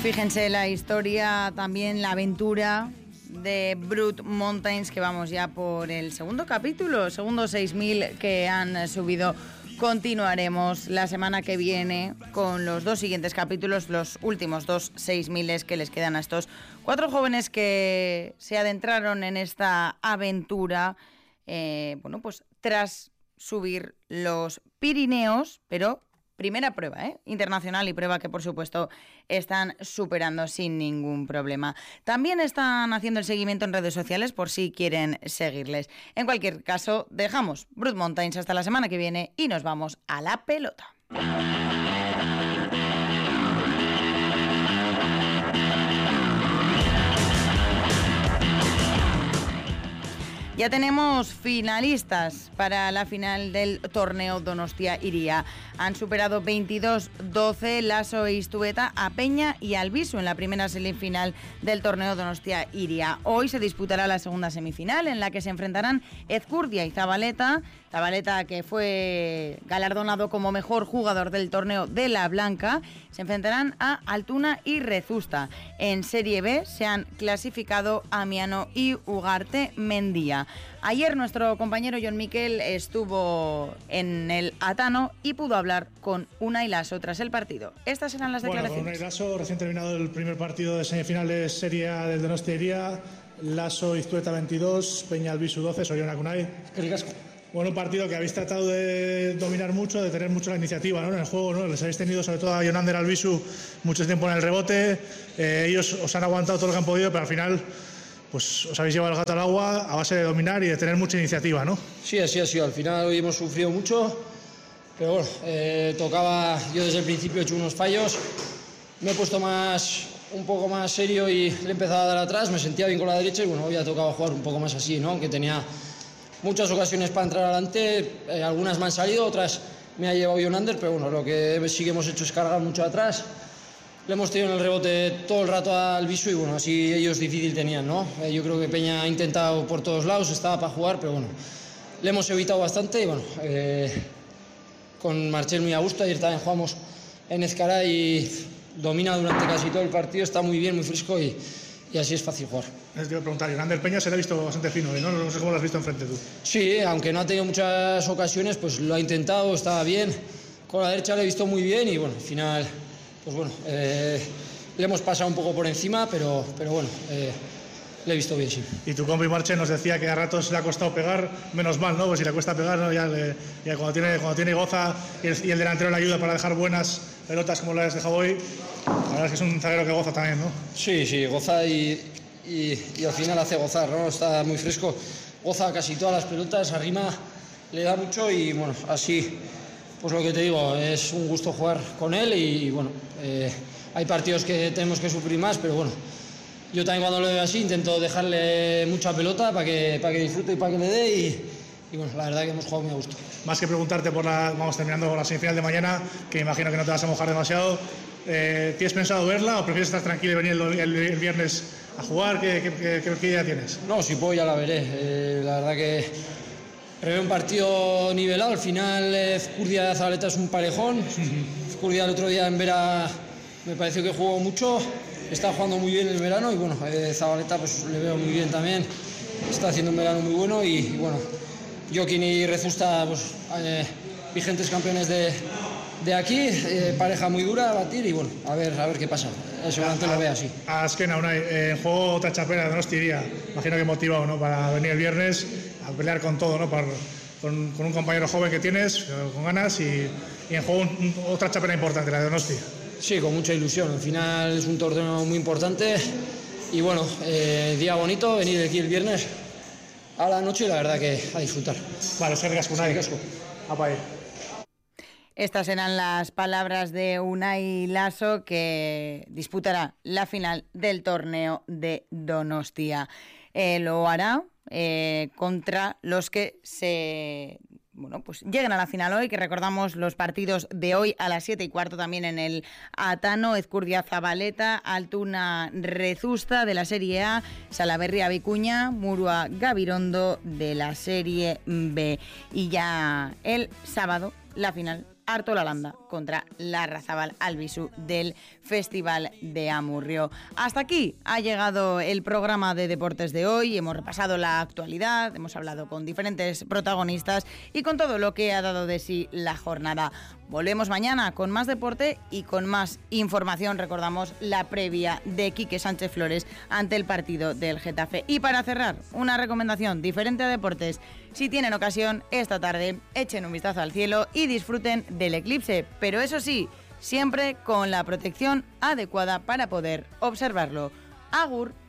Fíjense la historia, también la aventura de Brood Mountains, que vamos ya por el segundo capítulo, segundo 6000 que han subido. Continuaremos la semana que viene con los dos siguientes capítulos, los últimos dos 6000 que les quedan a estos 4 jóvenes que se adentraron en esta aventura, pues tras subir los Pirineos, pero primera prueba, internacional, y prueba que por supuesto están superando sin ningún problema. También están haciendo el seguimiento en redes sociales por si quieren seguirles. En cualquier caso, dejamos Brood Mountains hasta la semana que viene y nos vamos a la pelota. Ya tenemos finalistas para la final del torneo Donostia Iria. Han superado 22-12 Laso e Iztueta a Peña y Albisu en la primera semifinal del torneo Donostia Iria. Hoy se disputará la segunda semifinal en la que se enfrentarán Ezcurdia y Zabaleta. Zabaleta, que fue galardonado como mejor jugador del torneo de La Blanca, se enfrentarán a Altuna y Rezusta. En Serie B se han clasificado Amiano y Ugarte Mendía. Ayer nuestro compañero Jon Miquel estuvo en el Atano y pudo hablar con Unai Laso tras el partido. Estas eran las declaraciones. Unai Laso, recién terminado el primer partido de semifinales Serie A del Donostia Iria. Laso Iztueta 22, Peña Albisu 12, Zorionak Unai. Bueno, un partido que habéis tratado de dominar mucho, de tener mucho la iniciativa, ¿no?, en el juego, ¿no? Les habéis tenido, sobre todo a Jonander Albisu, mucho tiempo en el rebote. Ellos os han aguantado todo lo que han podido, pero al final pues os habéis llevado el gato al agua a base de dominar y de tener mucha iniciativa, ¿no? Sí, así ha sido. Al final hoy hemos sufrido mucho, pero bueno, tocaba. Yo desde el principio he hecho unos fallos, me he puesto un poco más serio y le he empezado a dar atrás, me sentía bien con la derecha y bueno, hoy ha tocado jugar un poco más así, ¿no? Aunque tenía muchas ocasiones para entrar adelante, algunas me han salido, otras me ha llevado Jonander, pero bueno, lo que sí que hemos hecho es cargar mucho atrás. Le hemos tenido en el rebote todo el rato al Bisu y bueno, así ellos difícil tenían, ¿no? Yo creo que Peña ha intentado por todos lados, estaba para jugar, pero bueno, le hemos evitado bastante y bueno, con Marchel muy a gusto. Ayer también jugamos en Ezcara y domina durante casi todo el partido, está muy bien, muy fresco y así es fácil jugar. Te iba a preguntar, Jonander Peña se le ha visto bastante fino, ¿no? No sé cómo lo has visto enfrente tú. Sí, aunque no ha tenido muchas ocasiones, pues lo ha intentado, estaba bien. Con la derecha le he visto muy bien y bueno, al final, pues bueno, le hemos pasado un poco por encima, pero bueno, le he visto bien, sí. Y tu compi Marche nos decía que a ratos le ha costado pegar, menos mal, ¿no? Pues si le cuesta pegar, ¿no? Ya cuando tiene Goza y el delantero le ayuda para dejar buenas pelotas como las has dejado hoy, la verdad es que es un zaguero que goza también, ¿no? Sí, goza y al final hace gozar, ¿no? Está muy fresco, goza casi todas las pelotas, arrima, le da mucho y bueno, así, pues lo que te digo, es un gusto jugar con él y bueno, hay partidos que tenemos que sufrir más, pero bueno, yo también cuando lo veo así intento dejarle mucha pelota para que disfrute y para que le dé y bueno, la verdad que hemos jugado muy a gusto. Más que preguntarte vamos terminando con la semifinal de mañana, que imagino que no te vas a mojar demasiado, ¿tienes pensado verla o prefieres estar tranquilo y venir el viernes a jugar? ¿Qué idea tienes? No, si puedo ya la veré, la verdad que prevé un partido nivelado. Al final Ezcurdia Zabaleta es un parejón. Ezcurdia el otro día en Vera me pareció que jugó mucho, está jugando muy bien el verano y bueno, Zabaleta pues le veo muy bien también, está haciendo un verano muy bueno y bueno, Joaquín y Rezusta pues, vigentes campeones de aquí, pareja muy dura a batir y bueno, a ver qué pasa. Seguramente lo vea así. Azkena, Unai, en juego otra chapela de Donostia Iria, imagino que motivado, ¿no?, para venir el viernes a pelear con todo, ¿no?, con un compañero joven que tienes, con ganas y en juego otra chapela importante, la de Donostia. Sí, con mucha ilusión, al final es un torneo muy importante y bueno, día bonito, venir aquí el viernes a la noche y la verdad que a disfrutar. Vale, ser Gasco, Unai. Apa ahí. Estas eran las palabras de Unai Laso, que disputará la final del torneo de Donostia. Lo hará contra los que lleguen a la final hoy, que recordamos los partidos de hoy a las 7:15 también en el Atano: Ezcurdia Zabaleta, Altuna Rezusta de la Serie A, Salaberria Vicuña, Murua Gabirondo de la Serie B. Y ya el sábado la final Artola-Landa contra Larrazabal Albisu del Festival de Amurrio. Hasta aquí ha llegado el programa de deportes de hoy. Hemos repasado la actualidad, hemos hablado con diferentes protagonistas y con todo lo que ha dado de sí la jornada. Volvemos mañana con más deporte y con más información. Recordamos la previa de Quique Sánchez Flores ante el partido del Getafe. Y para cerrar, una recomendación diferente a deportes. Si tienen ocasión, esta tarde echen un vistazo al cielo y disfruten del eclipse. Pero eso sí, siempre con la protección adecuada para poder observarlo. Agur.